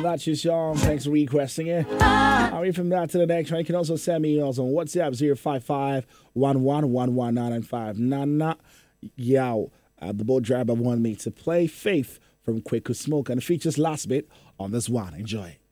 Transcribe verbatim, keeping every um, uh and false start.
that's your song. Thanks for requesting it. I'll read from that to the next one. You can also send me emails on WhatsApp zero five five, one one one one nine five. Nana Yao, uh, the boat driver wanted me to play Faith from Quick Smoke, and it features last bit on this one. Enjoy.